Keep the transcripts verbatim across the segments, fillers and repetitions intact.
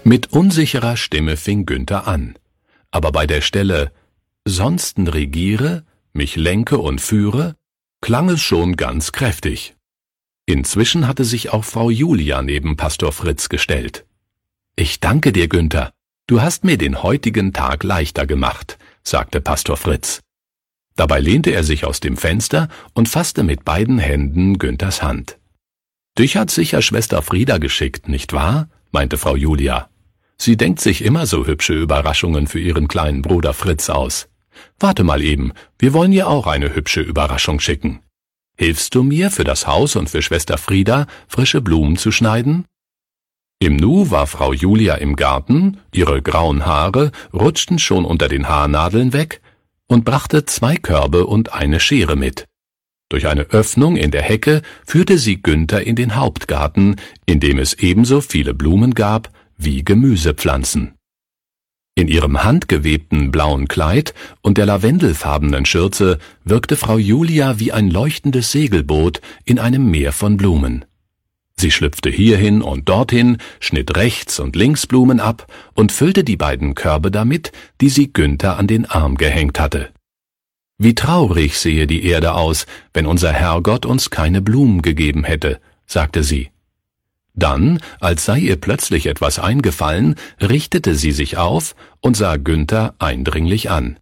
Mit unsicherer Stimme fing Günther an, aber bei der Stelle »Sonsten regiere, mich lenke und führe« klang es schon ganz kräftig. Inzwischen hatte sich auch Frau Julia neben Pastor Fritz gestellt. »Ich danke dir, Günther, du hast mir den heutigen Tag leichter gemacht«, sagte Pastor Fritz. Dabei lehnte er sich aus dem Fenster und fasste mit beiden Händen Günthers Hand. »Dich hat sicher Schwester Frieda geschickt, nicht wahr?« meinte Frau Julia. »Sie denkt sich immer so hübsche Überraschungen für ihren kleinen Bruder Fritz aus. Warte mal eben, wir wollen ihr auch eine hübsche Überraschung schicken. Hilfst du mir, für das Haus und für Schwester Frieda frische Blumen zu schneiden?« Im Nu war Frau Julia im Garten, ihre grauen Haare rutschten schon unter den Haarnadeln weg und brachte zwei Körbe und eine Schere mit. Durch eine Öffnung in der Hecke führte sie Günther in den Hauptgarten, in dem es ebenso viele Blumen gab wie Gemüsepflanzen. In ihrem handgewebten blauen Kleid und der lavendelfarbenen Schürze wirkte Frau Julia wie ein leuchtendes Segelboot in einem Meer von Blumen. Sie schlüpfte hierhin und dorthin, schnitt rechts und links Blumen ab und füllte die beiden Körbe damit, die sie Günther an den Arm gehängt hatte. »Wie traurig sehe die Erde aus, wenn unser Herrgott uns keine Blumen gegeben hätte«, sagte sie. Dann, als sei ihr plötzlich etwas eingefallen, richtete sie sich auf und sah Günther eindringlich an.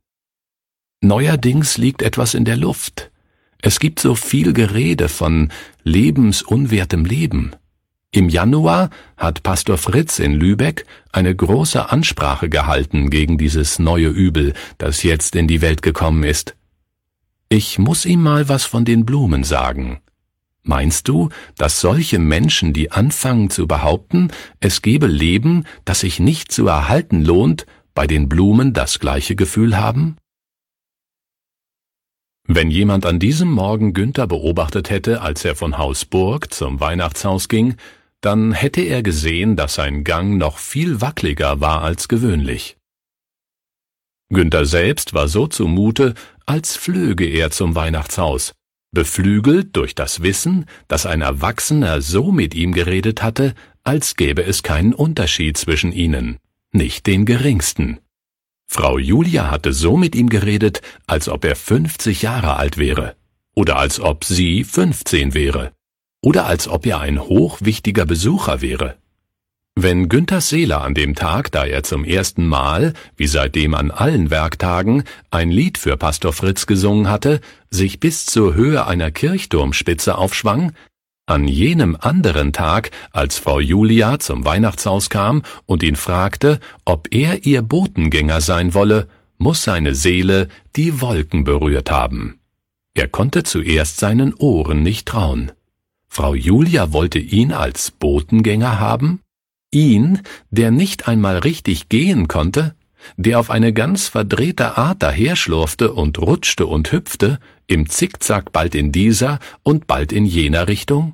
»Neuerdings liegt etwas in der Luft. Es gibt so viel Gerede von lebensunwertem Leben. Im Januar hat Pastor Fritz in Lübeck eine große Ansprache gehalten gegen dieses neue Übel, das jetzt in die Welt gekommen ist. Ich muss ihm mal was von den Blumen sagen. Meinst du, dass solche Menschen, die anfangen zu behaupten, es gebe Leben, das sich nicht zu erhalten lohnt, bei den Blumen das gleiche Gefühl haben?« Wenn jemand an diesem Morgen Günther beobachtet hätte, als er von Haus Burg zum Weihnachtshaus ging, dann hätte er gesehen, dass sein Gang noch viel wackeliger war als gewöhnlich. Günther selbst war so zumute, als flöge er zum Weihnachtshaus, beflügelt durch das Wissen, dass ein Erwachsener so mit ihm geredet hatte, als gäbe es keinen Unterschied zwischen ihnen, nicht den geringsten. Frau Julia hatte so mit ihm geredet, als ob er fünfzig Jahre alt wäre, oder als ob sie fünfzehn wäre, oder als ob er ein hochwichtiger Besucher wäre. Wenn Günthers Seele an dem Tag, da er zum ersten Mal, wie seitdem an allen Werktagen, ein Lied für Pastor Fritz gesungen hatte, sich bis zur Höhe einer Kirchturmspitze aufschwang, an jenem anderen Tag, als Frau Julia zum Weihnachtshaus kam und ihn fragte, ob er ihr Botengänger sein wolle, muß seine Seele die Wolken berührt haben. Er konnte zuerst seinen Ohren nicht trauen. Frau Julia wollte ihn als Botengänger haben? Ihn, der nicht einmal richtig gehen konnte, der auf eine ganz verdrehte Art daherschlurfte und rutschte und hüpfte, im Zickzack bald in dieser und bald in jener Richtung?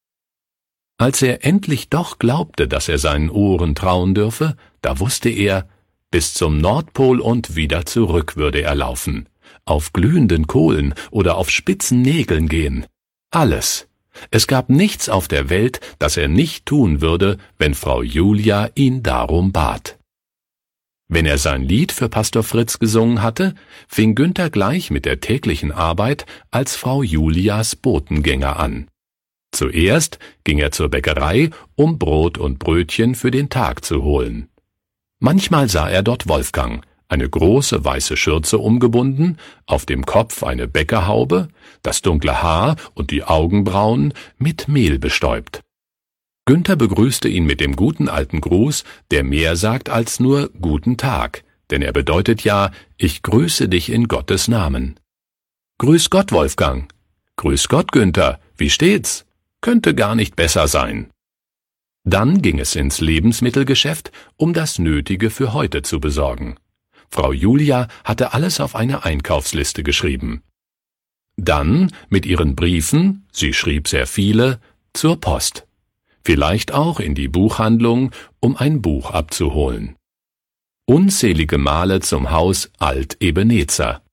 Als er endlich doch glaubte, dass er seinen Ohren trauen dürfe, da wusste er, bis zum Nordpol und wieder zurück würde er laufen, auf glühenden Kohlen oder auf spitzen Nägeln gehen. Alles. Es gab nichts auf der Welt, das er nicht tun würde, wenn Frau Julia ihn darum bat. Wenn er sein Lied für Pastor Fritz gesungen hatte, fing Günther gleich mit der täglichen Arbeit als Frau Julias Botengänger an. Zuerst ging er zur Bäckerei, um Brot und Brötchen für den Tag zu holen. Manchmal sah er dort Wolfgang, eine große weiße Schürze umgebunden, auf dem Kopf eine Bäckerhaube, das dunkle Haar und die Augenbrauen mit Mehl bestäubt. Günther begrüßte ihn mit dem guten alten Gruß, der mehr sagt als nur »Guten Tag«, denn er bedeutet ja, »Ich grüße dich in Gottes Namen«. »Grüß Gott, Wolfgang.« »Grüß Gott, Günther, wie steht's? Könnte gar nicht besser sein.« Dann ging es ins Lebensmittelgeschäft, um das Nötige für heute zu besorgen. Frau Julia hatte alles auf eine Einkaufsliste geschrieben. Dann mit ihren Briefen, sie schrieb sehr viele, zur Post. Vielleicht auch in die Buchhandlung, um ein Buch abzuholen. Unzählige Male zum Haus Alt-Ebenezer.